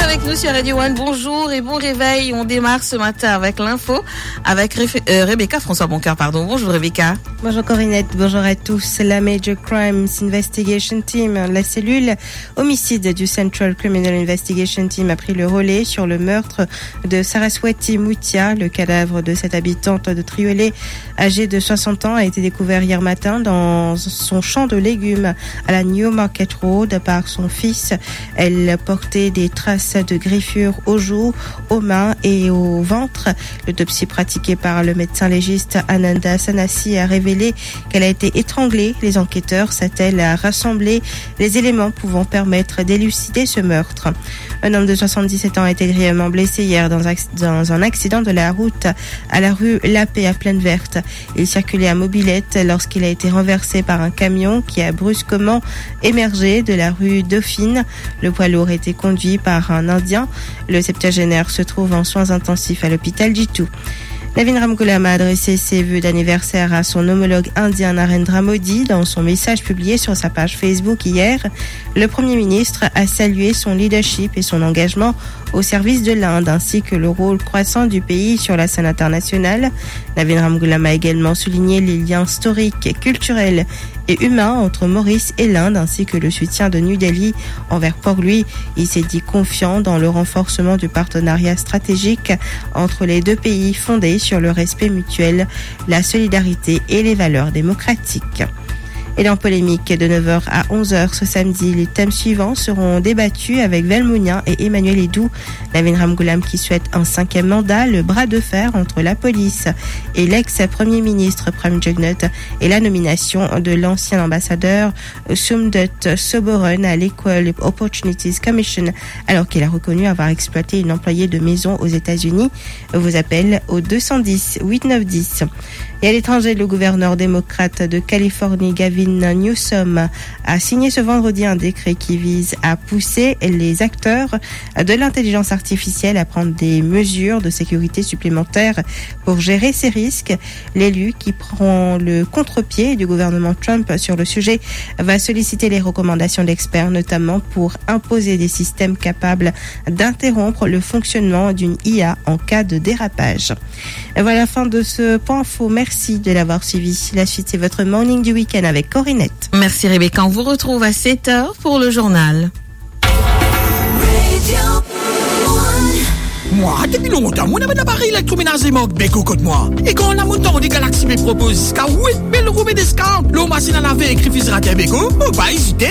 avec nous sur Radio One. Bonjour et bon réveil. On démarre ce matin avec l'info avec Rebecca François Boncoeur, pardon. Bonjour Rebecca. Bonjour Corinette, bonjour à tous. La Major Crimes Investigation Team, la cellule homicide du Central Criminal Investigation Team a pris le relais sur le meurtre de Saraswati Muthia. Le cadavre de cette habitante de Triolet, âgée de 60 ans, a été découvert hier matin dans son champ de légumes à la New Market Road par son fils. Elle portait des traces de griffures aux joues, aux mains et au ventre. L'autopsie pratiquée par le médecin légiste Ananda Sanasi a révélé qu'elle a été étranglée. Les enquêteurs s'attellent à rassembler les éléments pouvant permettre d'élucider ce meurtre. Un homme de 77 ans a été grièvement blessé hier dans un accident de la route à la rue Lapé à Plaine Verte. Il circulait à mobilette lorsqu'il a été renversé par un camion qui a brusquement émergé de la rue Dauphine. Le poids lourd a été conduit par un Indien. Le septuagénaire se trouve en soins intensifs à l'hôpital Jitu. Navin Ramgoolam a adressé ses vœux d'anniversaire à son homologue indien Narendra Modi. Dans son message publié sur sa page Facebook hier, le Premier ministre a salué son leadership et son engagement au service de l'Inde, ainsi que le rôle croissant du pays sur la scène internationale. Navin Ramgoolam a également souligné les liens historiques, culturels et humains entre Maurice et l'Inde, ainsi que le soutien de New Delhi envers Port-Louis. Il s'est dit confiant dans le renforcement du partenariat stratégique entre les deux pays fondé sur le respect mutuel, la solidarité et les valeurs démocratiques. Et dans polémique, de 9h à 11h ce samedi, les thèmes suivants seront débattus avec Velmounien et Emmanuel Edoux. Navin Ramgoolam qui souhaite un 5e mandat, le bras de fer entre la police et l'ex-premier ministre Prem Jagnnath et la nomination de l'ancien ambassadeur Sumdut Soboron à l'Equal Opportunities Commission, alors qu'il a reconnu avoir exploité une employée de maison aux États-Unis. Vous appelle au 210 8910. Et à l'étranger, le gouverneur démocrate de Californie, Gavin Newsom, a signé ce vendredi un décret qui vise à pousser les acteurs de l'intelligence artificielle à prendre des mesures de sécurité supplémentaires pour gérer ces risques. L'élu, qui prend le contre-pied du gouvernement Trump sur le sujet, va solliciter les recommandations d'experts, notamment pour imposer des systèmes capables d'interrompre le fonctionnement d'une IA en cas de dérapage. Voilà la fin de ce point info. Merci de l'avoir suivi. La suite, c'est votre morning du week-end avec Corinette. Merci Rebecca. On vous retrouve à 7h pour le journal. Moi, depuis longtemps, on avait l'appareil électroménager Mock Beko contre moi. Et quand on a mon temps, on dit Galaxy me propose, oui, mais le roubé des scans, l'eau machine à laver et crifisera Beko, on va hésiter.